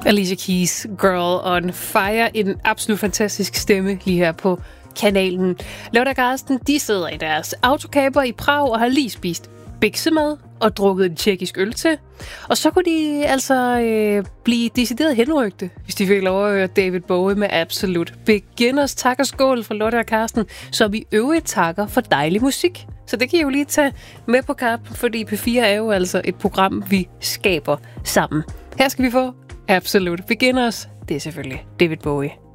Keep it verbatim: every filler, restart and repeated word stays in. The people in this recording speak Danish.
Alicia Keys, Girl on Fire. En absolut fantastisk stemme lige her på kanalen. Lotte og Carsten, de sidder i deres autocamper i Prag og har lige spist biksemad og drukket en tjekkisk øl til. Og så kunne de altså øh, blive decideret henrygte, hvis de fik lov at høre David Bowie med Absolute Beginners. Tak og skål fra Lotte og Carsten, som i øvrigt takker for dejlig musik. Så det kan I jo lige tage med på kap, fordi P fire er jo altså et program, vi skaber sammen. Her skal vi få Absolute Beginners. Det er selvfølgelig David Bowie.